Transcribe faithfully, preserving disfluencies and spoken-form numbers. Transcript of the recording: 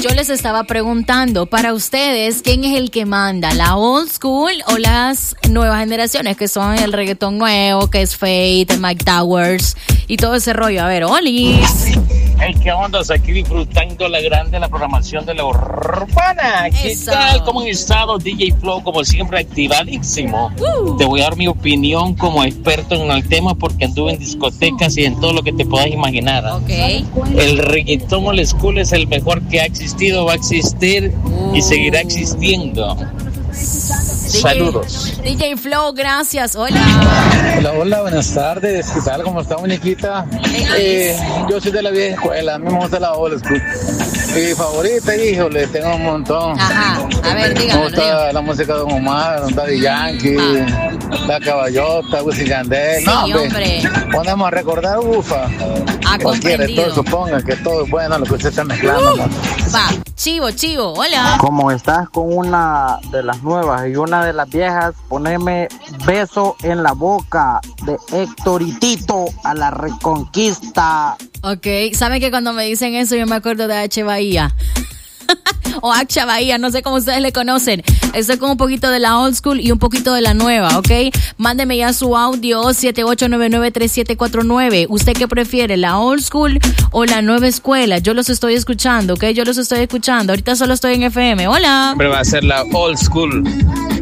Yo les estaba preguntando, para ustedes, ¿quién es el que manda? ¿La old school o las nuevas generaciones? Que son el reggaetón nuevo, que es Fate, Mike Towers y todo ese rollo. A ver, Olis. Hey, ¿qué onda? Aquí disfrutando la grande la programación de la urbana. ¿Qué Eso. tal? ¿Cómo han estado? D J Flow, como siempre, activadísimo. Uh. Te voy a dar mi opinión como experto en el tema porque anduve en discotecas y en todo lo que te puedas imaginar. Okay. El reggaetón old school es el mejor que ha existido, va a existir uh. y seguirá existiendo. D J, saludos. D J Flow, gracias. Hola. Hola, hola, buenas tardes. ¿Qué tal? ¿Cómo está, muñequita? Eh, yo soy de la vieja escuela, a mí me gusta la old school. Mi favorita, híjole, tengo un montón. Ajá, a ver, dígame. Me gusta dígame. La música de Don Omar, Don Daddy Yankee, ah. La Caballota, Wisin y Yandel. Sí, no, hombre. Ponemos a recordar, ufa. Ah, cualquiera, todos supongan que todo es bueno lo que usted está mezclando. Uh, va, chivo, chivo, hola. Como estás con una de las nuevas y una de las viejas, poneme Beso en la Boca de Héctor y Tito a la Reconquista. Ok, ¿saben que cuando me dicen eso yo me acuerdo de H. Bahía? O Acha Bahía, no sé cómo ustedes le conocen. Estoy con un poquito de la old school y un poquito de la nueva, ¿ok? Mándeme ya su audio siete ocho nueve nueve tres siete cuatro nueve. ¿Usted qué prefiere, la old school o la nueva escuela? Yo los estoy escuchando, ¿ok? Yo los estoy escuchando. Ahorita solo estoy en F M. Hola. Siempre va a ser la old school.